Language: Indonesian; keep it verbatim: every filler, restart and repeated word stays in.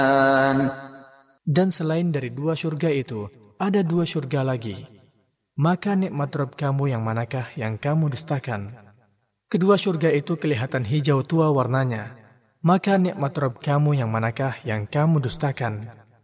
Dan selain dari dua surga itu, ada dua surga lagi. Maka nikmat Rabb kamu yang manakah yang kamu dustakan? Kedua surga itu kelihatan hijau tua warnanya. Maka nikmat Rabb kamu yang manakah yang kamu dustakan?